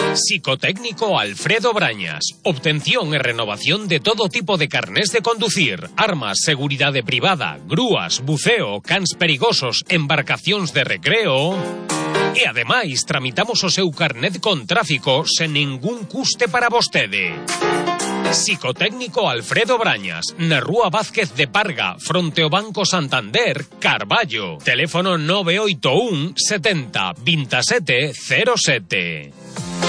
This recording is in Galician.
Psicotécnico Alfredo Brañas. Obtención y renovación de todo tipo de carnés de conducir, armas, seguridade privada, grúas, buceo, cans perigosos, embarcacións de recreo. E ademais tramitamos o seu carnet con tráfico sen ningún custe para vostede. Psicotécnico Alfredo Brañas, na Rúa Vázquez de Parga, fronte ao Banco Santander, Carballo. Teléfono 981 70 27 07.